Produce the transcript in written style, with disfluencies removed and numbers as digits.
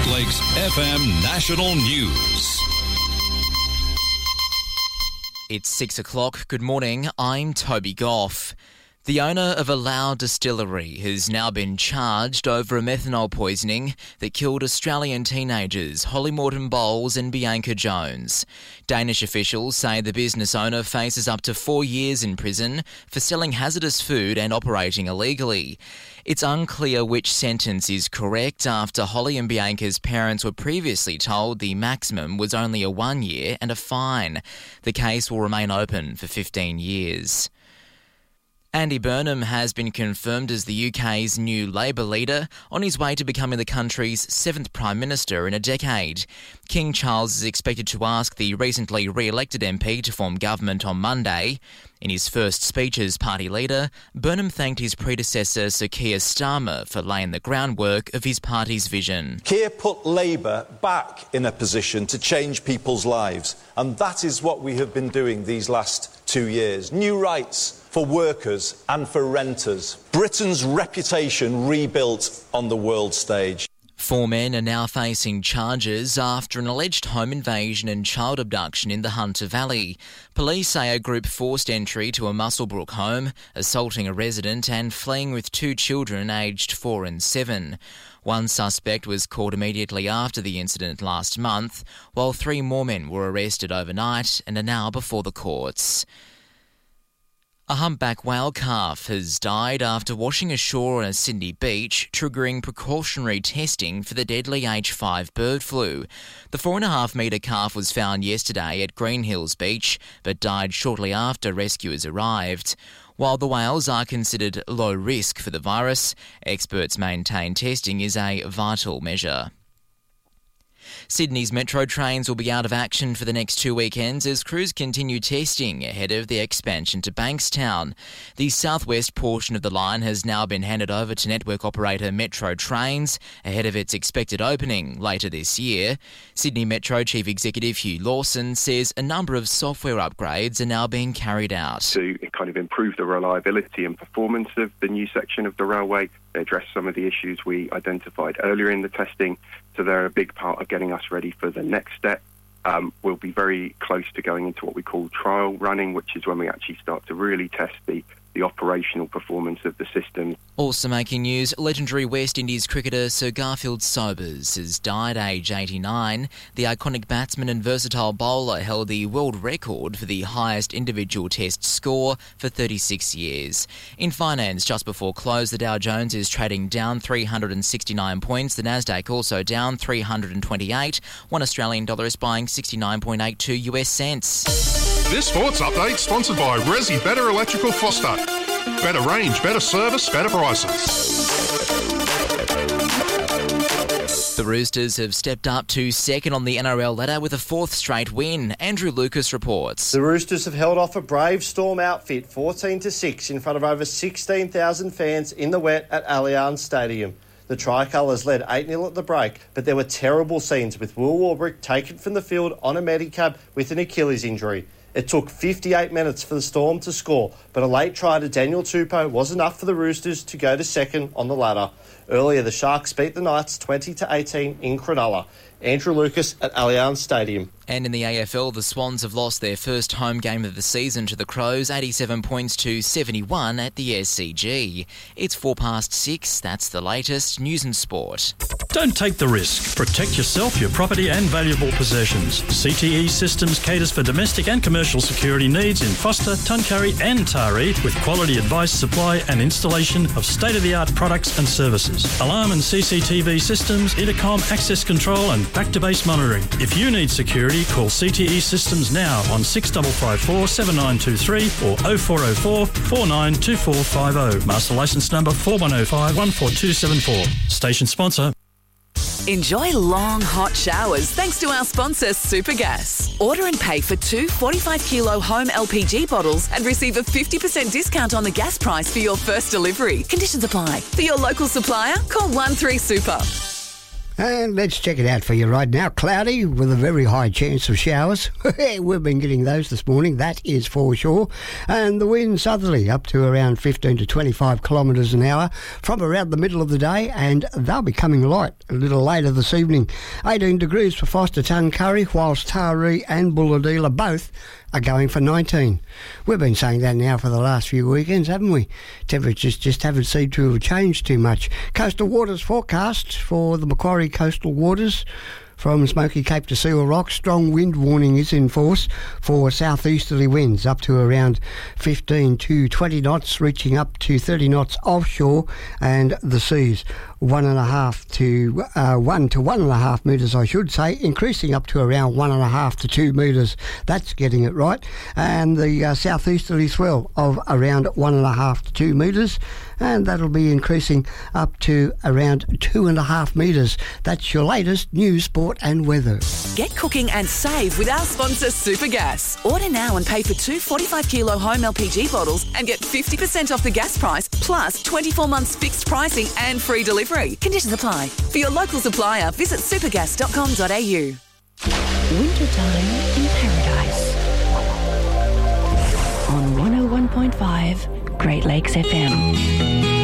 North Lakes FM National News. It's 6 o'clock. Good morning. I'm Toby Goff. The owner of a Lau distillery has now been charged over a methanol poisoning that killed Australian teenagers Holly Morton Bowles and Bianca Jones. Danish officials say the business owner faces up to 4 years in prison for selling hazardous food and operating illegally. It's unclear which sentence is correct after Holly and Bianca's parents were previously told the maximum was only a 1 year and a fine. The case will remain open for 15 years. Andy Burnham has been confirmed as the UK's new Labor leader on his way to becoming the country's 7th Prime Minister in a decade. King Charles is expected to ask the recently re-elected MP to form government on Monday. In his first speech as party leader, Burnham thanked his predecessor Sir Keir Starmer for laying the groundwork of his party's vision. Keir put Labour back in a position to change people's lives, and that is what we have been doing these last 2 years. New rights for workers and for renters. Britain's reputation rebuilt on the world stage. 4 men are now facing charges after an alleged home invasion and child abduction in the Hunter Valley. Police say a group forced entry to a Muswellbrook home, assaulting a resident and fleeing with 2 children aged 4 and 7. One suspect was caught immediately after the incident last month, while 3 more men were arrested overnight and are now before the courts. A humpback whale calf has died after washing ashore on a Sydney beach, triggering precautionary testing for the deadly H5 bird flu. The 4.5-metre calf was found yesterday at Green Hills Beach, but died shortly after rescuers arrived. While the whales are considered low risk for the virus, experts maintain testing is a vital measure. Sydney's metro trains will be out of action for the next 2 weekends as crews continue testing ahead of the expansion to Bankstown. The southwest portion of the line has now been handed over to network operator Metro Trains ahead of its expected opening later this year. Sydney Metro Chief Executive Hugh Lawson says a number of software upgrades are now being carried out. To kind of improve the reliability and performance of the new section of the railway, they address some of the issues we identified earlier in the testing, so they're a big part of getting us ready for the next step. We'll be very close to going into what we call trial running, which is when we actually start to really test the operational performance of the system. Also making news, legendary West Indies cricketer Sir Garfield Sobers has died aged 89. The iconic batsman and versatile bowler held the world record for the highest individual test score for 36 years. In finance, just before close, the Dow Jones is trading down 369 points. The Nasdaq also down 328. One Australian dollar is buying 69.82 US cents. This sports update sponsored by Resi Better Electrical Foster. Better range, better service, better prices. The Roosters have stepped up to second on the NRL ladder with a 4th straight win. Andrew Lucas reports. The Roosters have held off a brave Storm outfit 14-6 in front of over 16,000 fans in the wet at Allianz Stadium. The Tricolours led 8-0 at the break, but there were terrible scenes with Will Warbrick taken from the field on a Medicab with an Achilles injury. It took 58 minutes for the Storm to score, but a late try to Daniel Tupou was enough for the Roosters to go to second on the ladder. Earlier, the Sharks beat the Knights 20-18 in Cronulla. Andrew Lucas at Allianz Stadium. And in the AFL, the Swans have lost their first home game of the season to the Crows, 87 points to 71 at the SCG. It's 6:04. That's the latest news and sport. Don't take the risk. Protect yourself, your property and valuable possessions. CTE Systems caters for domestic and commercial security needs in Foster, Tuncurry and Taree with quality advice, supply and installation of state-of-the-art products and services. Alarm and CCTV systems, intercom, access control and back-to-base monitoring. If you need security, call CTE Systems now on 6554 7923 or 0404 492450. Master licence number 4105 14274. Station sponsor. Enjoy long, hot showers thanks to our sponsor, Supergas. Order and pay for 2 45-kilo home LPG bottles and receive a 50% discount on the gas price for your first delivery. Conditions apply. For your local supplier, call 13-SUPER. And let's check it out for you right now. Cloudy with a very high chance of showers. We've been getting those this morning, that is for sure. And the wind southerly up to around 15 to 25 kilometres an hour from around the middle of the day, and they'll be coming light a little later this evening. 18 degrees for Foster Tuncurry, whilst Taree and Bulahdelah both are going for 19. We've been saying that now for the last few weekends, haven't we? Temperatures just haven't seemed to have changed too much. Coastal waters forecast for the Macquarie coastal waters. From Smoky Cape to Seal Rock, strong wind warning is in force for southeasterly winds up to around 15 to 20 knots, reaching up to 30 knots offshore, and the seas 1.5 to 1.5 metres, I should say, increasing up to around 1.5 to 2 metres. That's getting it right. And the southeasterly swell of around 1.5 to 2 metres, and that'll be increasing up to around 2.5 metres. That's your latest news, sport and weather. Get cooking and save with our sponsor Supergas. Order now and pay for 2 45-kilo home LPG bottles and get 50% off the gas price, plus 24 months fixed pricing and free delivery. Conditions apply. For your local supplier, visit supergas.com.au. Wintertime in Paradise on 101.5 Great Lakes FM.